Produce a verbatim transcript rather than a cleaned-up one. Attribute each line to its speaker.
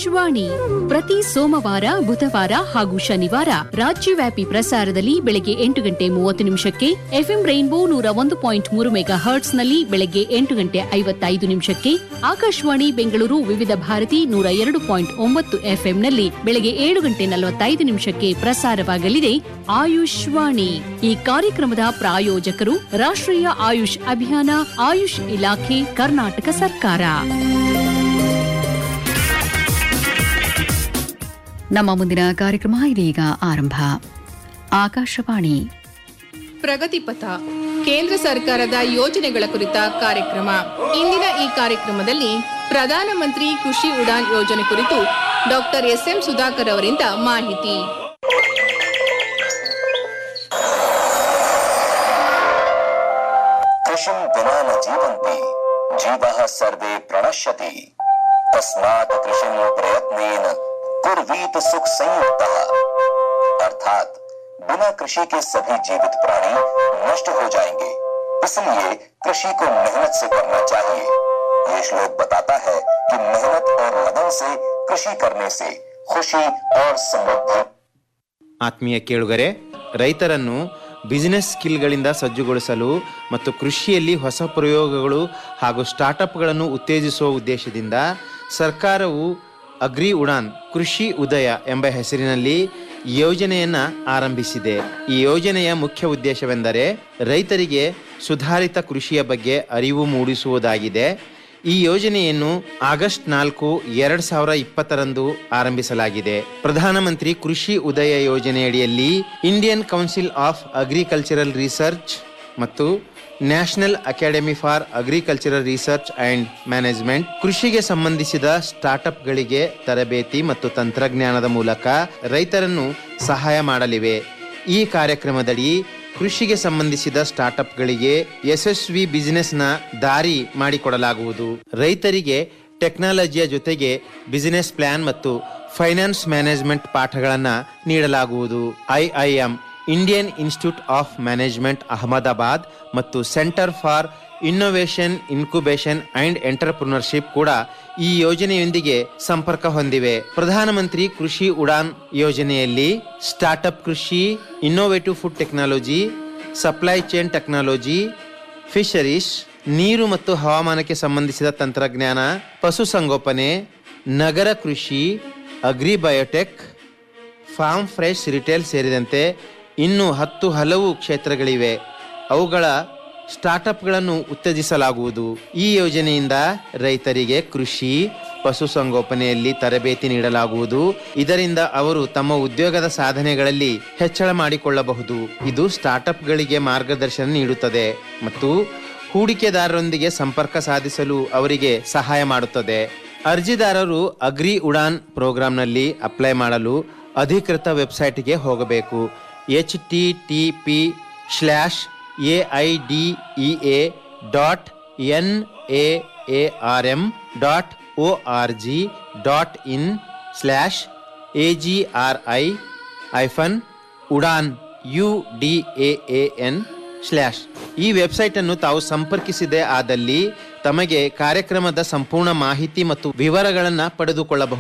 Speaker 1: ಆಯುಷ್ವಾಣಿ ಪ್ರತಿ ಸೋಮವಾರ ಬುಧವಾರ ಹಾಗೂ ಶನಿವಾರ ರಾಜ್ಯವ್ಯಾಪಿ ಪ್ರಸಾರದಲ್ಲಿ ಬೆಳಗ್ಗೆ ಎಂಟು ಗಂಟೆ ಮೂವತ್ತು ನಿಮಿಷಕ್ಕೆ ಎಫ್ಎಂ ರೈನ್ಬೋ ನೂರ ಒಂದು ಪಾಯಿಂಟ್ ಮೂರು ಮೆಗಾ ಹರ್ಟ್ಸ್ ನಲ್ಲಿ ಬೆಳಗ್ಗೆ ಎಂಟು ಗಂಟೆ ಐವತ್ತೈದು ನಿಮಿಷಕ್ಕೆ ಆಕಾಶವಾಣಿ ಬೆಂಗಳೂರು ವಿವಿಧ ಭಾರತಿ ನೂರ ಎರಡು ಪಾಯಿಂಟ್ ಒಂಬತ್ತು ಎಫ್ಎಂನಲ್ಲಿ ಬೆಳಗ್ಗೆ ಏಳು ಗಂಟೆ ನಲವತ್ತೈದು ನಿಮಿಷಕ್ಕೆ ಪ್ರಸಾರವಾಗಲಿದೆ ಆಯುಷ್ವಾಣಿ. ಈ ಕಾರ್ಯಕ್ರಮದ ಪ್ರಾಯೋಜಕರು ರಾಷ್ಟ್ರೀಯ ಆಯುಷ್ ಅಭಿಯಾನ, ಆಯುಷ್ ಇಲಾಖೆ, ಕರ್ನಾಟಕ ಸರ್ಕಾರ. ನಮ್ಮ ಮುಂದಿನ ಕಾರ್ಯಕ್ರಮ ಇದೀಗ ಆರಂಭ. ಆಕಾಶವಾಣಿ
Speaker 2: ಪ್ರಗತಿಪಥ ಕೇಂದ್ರ ಸರ್ಕಾರದ ಯೋಜನೆಗಳ ಕುರಿತ ಕಾರ್ಯಕ್ರಮ. ಇಂದಿನ ಈ ಕಾರ್ಯಕ್ರಮದಲ್ಲಿ ಪ್ರಧಾನಮಂತ್ರಿ ಕೃಷಿ ಉಡಾನ್ ಯೋಜನೆ ಕುರಿತು ಡಾಕ್ಟರ್ ಎಸ್ ಎಂ ಸುಧಾಕರ್ ಅವರಿಂದ ಮಾಹಿತಿ.
Speaker 3: ಕೃಷಿಂ ವಿನಾ ನ ಜೀವಂತಿ ಜೀವಃ ಸರ್ವೇ ಪ್ರಣಶ್ಯತಿ ತಸ್ಮಾತ್ ಕೃಷಿಂ ಪ್ರಯತ್ನೇನ कुर्वीत सुख संयुक्त, अर्थात बिना कृषि के सभी जीवित प्राणी नष्ट हो जाएंगे, इसलिए कृषि को मेहनत से करना चाहिए. ये श्लोक बताता है कि मेहनत और लगन से कृषि करने से खुशी और समृद्धि.
Speaker 4: ಆತ್ಮೀಯ ಕೇಳುಗರೆ, ರೈತರನ್ನು ಬಿಸಿನೆಸ್ ಸ್ಕಿಲ್ಗಳಿಂದ ಸಜ್ಜುಗೊಳಿಸಲು ಮತ್ತು ಕೃಷಿಯಲ್ಲಿ ಹೊಸ ಪ್ರಯೋಗಗಳು ಹಾಗೂ ಸ್ಟಾರ್ಟ್ಅಪ್ಗಳನ್ನು ಉತ್ತೇಜಿಸುವ ಉದ್ದೇಶದಿಂದ ಸರ್ಕಾರವು ಅಗ್ರಿ ಉಡಾನ್ ಕೃಷಿ ಉದಯ ಎಂಬ ಹೆಸರಿನಲ್ಲಿ ಯೋಜನೆಯನ್ನ ಆರಂಭಿಸಿದೆ. ಈ ಯೋಜನೆಯ ಮುಖ್ಯ ಉದ್ದೇಶವೆಂದರೆ ರೈತರಿಗೆ ಸುಧಾರಿತ ಕೃಷಿಯ ಬಗ್ಗೆ ಅರಿವು ಮೂಡಿಸುವುದಾಗಿದೆ. ಈ ಯೋಜನೆಯನ್ನು ಆಗಸ್ಟ್ ನಾಲ್ಕು ಎರಡ್ ಸಾವಿರ ಇಪ್ಪತ್ತರಂದು ಆರಂಭಿಸಲಾಗಿದೆ. ಪ್ರಧಾನಮಂತ್ರಿ ಕೃಷಿ ಉದಯ ಯೋಜನೆಯಡಿಯಲ್ಲಿ Indian council of agricultural research ಮತ್ತು national academy for agricultural research and management ಕೃಷಿಗೆ ಸಂಬಂಧಿಸಿದ ಸ್ಟಾರ್ಟ್ಅಪ್ಗಳಿಗೆ ತರಬೇತಿ ಮತ್ತು ತಂತ್ರಜ್ಞಾನದ ಮೂಲಕ ರೈತರನ್ನು ಸಹಾಯ ಮಾಡಲಿವೆ. ಈ ಕಾರ್ಯಕ್ರಮದಡಿ ಕೃಷಿಗೆ ಸಂಬಂಧಿಸಿದ ಸ್ಟಾರ್ಟ್ಅಪ್ಗಳಿಗೆ ಯಶಸ್ವಿ ಬಿಸಿನೆಸ್ನ ದಾರಿ ಮಾಡಿಕೊಡಲಾಗುವುದು. ರೈತರಿಗೆ ಟೆಕ್ನಾಲಜಿಯ ಜೊತೆಗೆ ಬಿಸಿನೆಸ್ ಪ್ಲಾನ್ ಮತ್ತು ಫೈನಾನ್ಸ್ ಮ್ಯಾನೇಜ್ಮೆಂಟ್ ಪಾಠಗಳನ್ನು ನೀಡಲಾಗುವುದು. IIM Indian institute of management Ahmedabad ಮತ್ತು centre for innovation, incubation and entrepreneurship ಕೂಡ ಈ ಯೋಜನೆಯೊಂದಿಗೆ ಸಂಪರ್ಕ ಹೊಂದಿವೆ. ಪ್ರಧಾನಮಂತ್ರಿ ಕೃಷಿ ಉಡಾನ್ ಯೋಜನೆಯಲ್ಲಿ ಸ್ಟಾರ್ಟ್ಅಪ್ ಕೃಷಿ, innovative food technology, supply chain technology, fisheries, ನೀರು ಮತ್ತು ಹವಾಮಾನಕ್ಕೆ ಸಂಬಂಧಿಸಿದ ತಂತ್ರಜ್ಞಾನ, ಪಶುಸಂಗೋಪನೆ, ನಗರ ಕೃಷಿ, agri biotech, form fresh retail ಸೇರಿದಂತೆ ಇನ್ನು ಹತ್ತು ಹಲವು ಕ್ಷೇತ್ರಗಳಿವೆ. ಅವುಗಳ ಸ್ಟಾರ್ಟ್ಅಪ್ಗಳನ್ನು ಉತ್ತೇಜಿಸಲಾಗುವುದು. ಈ ಯೋಜನೆಯಿಂದ ರೈತರಿಗೆ ಕೃಷಿ, ಪಶುಸಂಗೋಪನೆಯಲ್ಲಿ ತರಬೇತಿ ನೀಡಲಾಗುವುದು. ಇದರಿಂದ ಅವರು ತಮ್ಮ ಉದ್ಯೋಗದ ಸಾಧನೆಗಳಲ್ಲಿ ಹೆಚ್ಚಳ ಮಾಡಿಕೊಳ್ಳಬಹುದು. ಇದು ಸ್ಟಾರ್ಟ್ಅಪ್ಗಳಿಗೆ ಮಾರ್ಗದರ್ಶನ ನೀಡುತ್ತದೆ ಮತ್ತು ಹೂಡಿಕೆದಾರರೊಂದಿಗೆ ಸಂಪರ್ಕ ಸಾಧಿಸಲು ಅವರಿಗೆ ಸಹಾಯ ಮಾಡುತ್ತದೆ. ಅರ್ಜಿದಾರರು ಅಗ್ರಿ ಉಡಾನ್ ಪ್ರೋಗ್ರಾಂನಲ್ಲಿ ಅಪ್ಲೈ ಮಾಡಲು ಅಧಿಕೃತ ವೆಬ್ಸೈಟ್ಗೆ ಹೋಗಬೇಕು. H T T P slash A I D E A dot N A A R M dot O R G dot in slash A G R I ಐಫನ್ Udan you D A A N slash ಈ ವೆಬ್ಸೈಟನ್ನು ತಾವು ಸಂಪರ್ಕಿಸಿದೆ ಆದಲ್ಲಿ ತಮಗೆ ಕಾರ್ಯಕ್ರಮದ ಸಂಪೂರ್ಣ ಮಾಹಿತಿ ಮತ್ತು ವಿವರಗಳನ್ನು ಪಡೆದುಕೊಳ್ಳಬಹುದು.